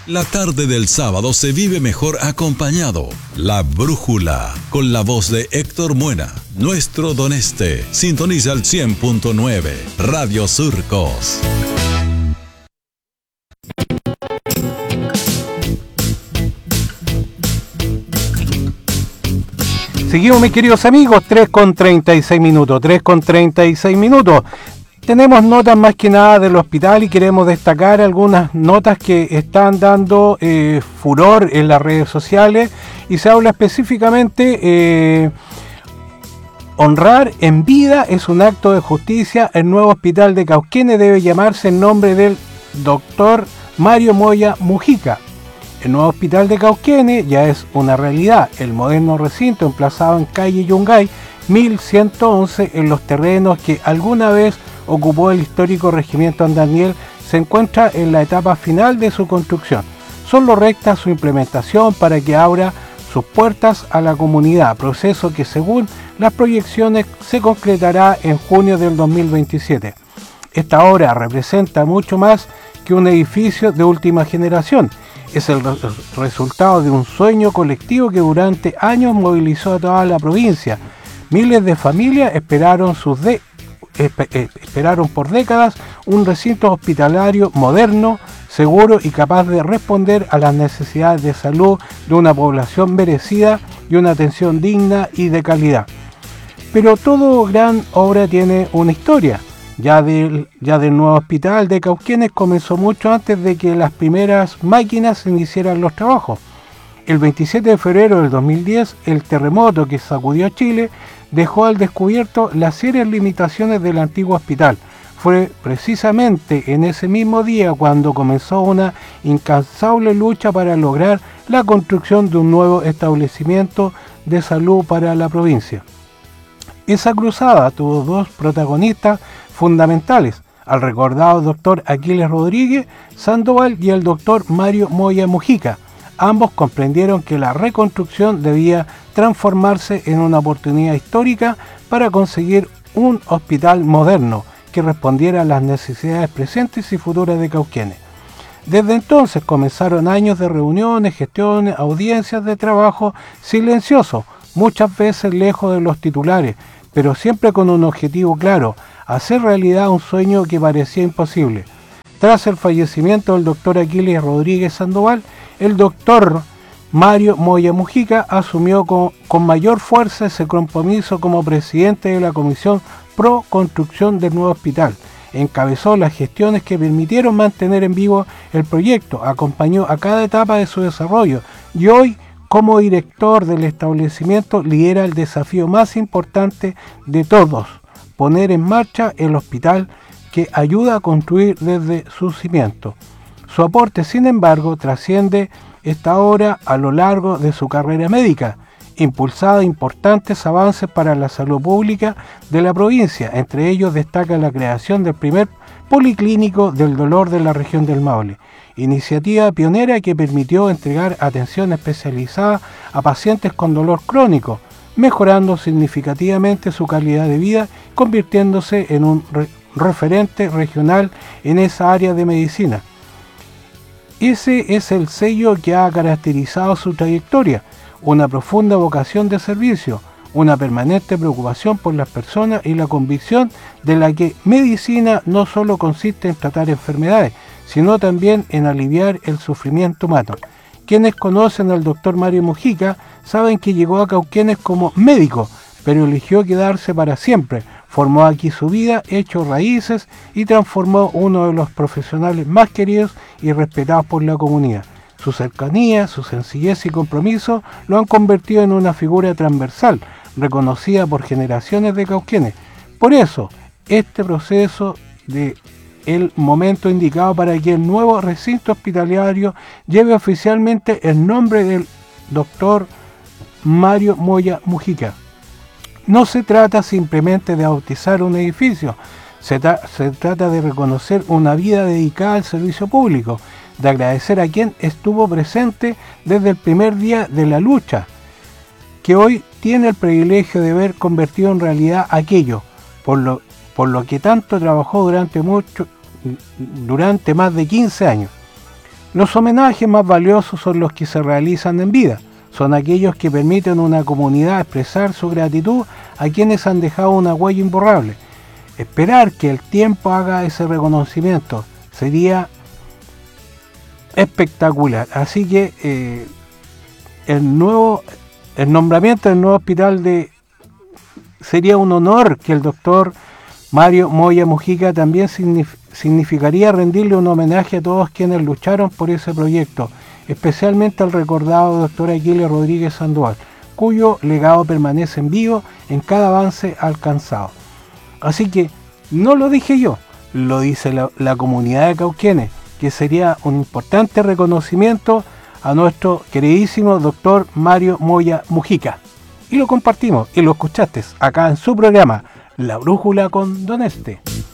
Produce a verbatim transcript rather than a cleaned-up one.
La tarde del sábado se vive mejor acompañado. La Brújula, con la voz de Héctor Muena, nuestro Don Este. Sintoniza el cien punto nueve, Radio Surcos. Seguimos, mis queridos amigos, tres con treinta y seis minutos, tres con treinta y seis minutos. Tenemos notas más que nada del hospital y queremos destacar algunas notas que están dando eh, furor en las redes sociales, y se habla específicamente eh, honrar en vida es un acto de justicia. El nuevo hospital de Cauquenes debe llamarse en nombre del doctor Mario Moya Mujica. El nuevo hospital de Cauquenes ya es una realidad. El moderno recinto emplazado en calle Yungay mil ciento once, en los terrenos que alguna vez ocupó el histórico regimiento San Daniel, se encuentra en la etapa final de su construcción. Solo resta su implementación para que abra sus puertas a la comunidad, proceso que según las proyecciones se concretará en junio del dos mil veintisiete. Esta obra representa mucho más que un edificio de última generación. Es el re- resultado de un sueño colectivo que durante años movilizó a toda la provincia. Miles de familias esperaron sus de esperaron por décadas un recinto hospitalario moderno, seguro y capaz de responder a las necesidades de salud de una población merecida y una atención digna y de calidad. Pero toda gran obra tiene una historia. Ya del, ya del nuevo hospital de Cauquenes comenzó mucho antes de que las primeras máquinas iniciaran los trabajos. El veintisiete de febrero del dos mil diez, el terremoto que sacudió a Chile dejó al descubierto las serias limitaciones del antiguo hospital. Fue precisamente en ese mismo día cuando comenzó una incansable lucha para lograr la construcción de un nuevo establecimiento de salud para la provincia. Esa cruzada tuvo dos protagonistas fundamentales, al recordado doctor Aquiles Rodríguez Sandoval y el doctor Mario Moya Mujica. Ambos comprendieron que la reconstrucción debía transformarse en una oportunidad histórica para conseguir un hospital moderno que respondiera a las necesidades presentes y futuras de Cauquenes. Desde entonces comenzaron años de reuniones, gestiones, audiencias de trabajo silencioso, muchas veces lejos de los titulares, pero siempre con un objetivo claro: hacer realidad un sueño que parecía imposible. Tras el fallecimiento del doctor Aquiles Rodríguez Sandoval, el doctor Mario Moya Mujica asumió con, con mayor fuerza ese compromiso como presidente de la Comisión Pro Construcción del nuevo hospital. Encabezó las gestiones que permitieron mantener en vivo el proyecto, acompañó a cada etapa de su desarrollo y hoy, como director del establecimiento, lidera el desafío más importante de todos: poner en marcha el hospital que ayuda a construir desde su cimiento. Su aporte, sin embargo, trasciende esta obra a lo largo de su carrera médica, impulsado importantes avances para la salud pública de la provincia. Entre ellos destaca la creación del primer policlínico del dolor de la región del Maule, iniciativa pionera que permitió entregar atención especializada a pacientes con dolor crónico, mejorando significativamente su calidad de vida, convirtiéndose en un re- referente regional en esa área de medicina. Ese es el sello que ha caracterizado su trayectoria: una profunda vocación de servicio, una permanente preocupación por las personas y la convicción de la que medicina no solo consiste en tratar enfermedades, sino también en aliviar el sufrimiento humano. Quienes conocen al doctor Mario Mujica saben que llegó a Cauquenes como médico, pero eligió quedarse para siempre. Formó aquí su vida, echó raíces y transformó uno de los profesionales más queridos y respetados por la comunidad. Su cercanía, su sencillez y compromiso lo han convertido en una figura transversal, reconocida por generaciones de cauquenes. Por eso, este proceso de el momento indicado para que el nuevo recinto hospitalario lleve oficialmente el nombre del doctor Mario Moya Mujica. No se trata simplemente de bautizar un edificio, se, tra- se trata de reconocer una vida dedicada al servicio público, de agradecer a quien estuvo presente desde el primer día de la lucha, que hoy tiene el privilegio de ver convertido en realidad aquello por lo, por lo que tanto trabajó durante, mucho, durante más de quince años. Los homenajes más valiosos son los que se realizan en vida. Son aquellos que permiten a una comunidad expresar su gratitud a quienes han dejado una huella imborrable. Esperar que el tiempo haga ese reconocimiento sería espectacular. Así que eh, el nuevo el nombramiento del nuevo hospital de sería un honor que el doctor Mario Moya Mujica también signif- significaría rendirle un homenaje a todos quienes lucharon por ese proyecto, especialmente al recordado doctor Aquiles Rodríguez Sandoval, cuyo legado permanece en vivo en cada avance alcanzado. Así que no lo dije yo, lo dice la, la comunidad de Cauquenes, que sería un importante reconocimiento a nuestro queridísimo doctor Mario Moya Mujica. Y lo compartimos y lo escuchaste acá en su programa La Brújula con Don Este.